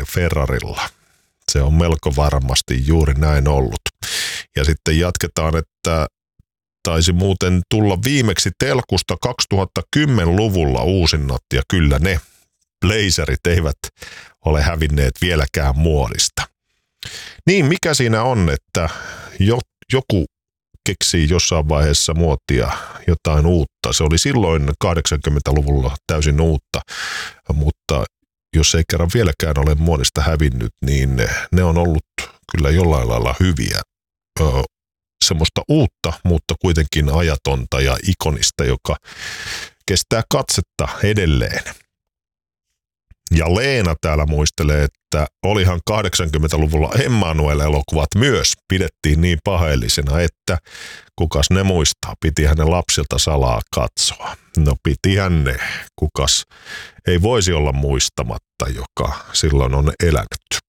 Ferrarilla. Se on melko varmasti juuri näin ollut. Ja sitten jatketaan, että taisi muuten tulla viimeksi telkusta 2010-luvulla uusinnat, ja kyllä ne blazerit eivät ole hävinneet vieläkään muodista. Niin, mikä siinä on, että joku keksii jossain vaiheessa muotia jotain uutta. Se oli silloin 80-luvulla täysin uutta, mutta jos ei kerran vieläkään ole muodista hävinnyt, niin ne on ollut kyllä jollain lailla hyviä. Semmoista uutta, mutta kuitenkin ajatonta ja ikonista, joka kestää katsetta edelleen. Ja Leena täällä muistelee, että olihan 80-luvulla Emmanuel-elokuvat myös pidettiin niin paheellisena, että kukas ne muistaa, pitihän ne lapsilta salaa katsoa. No pitihän ne, kukas ei voisi olla muistamatta, joka silloin on elätty.